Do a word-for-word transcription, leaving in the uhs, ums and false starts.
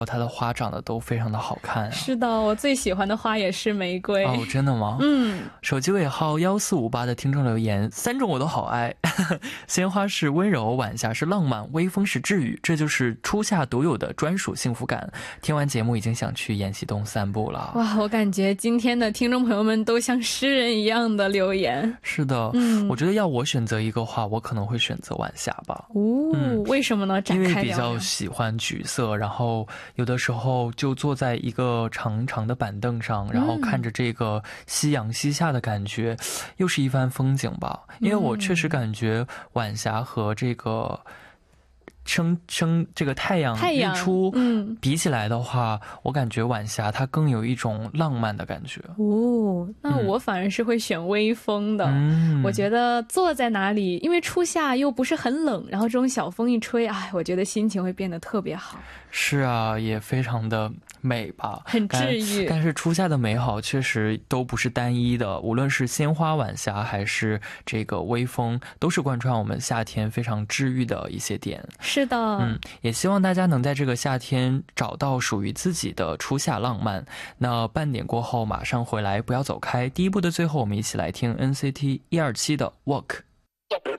它的花长得都非常的好看、啊、 是的，我最喜欢的花也是玫瑰。 哦，真的吗？ 嗯， 手机尾号一四五八的听众留言，三种我都好爱。鲜花是温柔，晚霞是浪漫，微风是治愈，这就是初夏独有的专属幸福感。听完节目已经想去延禧东散步了。 哇，我感觉今天的听众朋友们都像诗人一样的留言。 是的，嗯，我觉得要我选择一个话，我可能会选择晚霞吧。 哦、嗯，为什么呢？展开聊聊。 因为比较喜欢橘色，然后有的时候就坐在一个长长的板凳上，然后看着这个夕阳西下的感觉、嗯、又是一番风景吧。因为我确实感觉晚霞和这个升升这个太阳日出嗯比起来的话、嗯、我感觉晚霞它更有一种浪漫的感觉。 哦，那我反而是会选微风的、嗯、我觉得坐在哪里，因为初夏又不是很冷，然后这种小风一吹，哎，我觉得心情会变得特别好。 是啊，也非常的美吧， 很治愈。 但是初夏的美好确实都不是单一的，无论是鲜花晚霞还是这个微风，都是贯穿我们夏天非常治愈的一些点。 是的， 嗯，也希望大家能在这个夏天找到属于自己的初夏浪漫。那半点过后马上回来，不要走开。第一部的最后，我们一起来听 N C T 一二七的 Walk。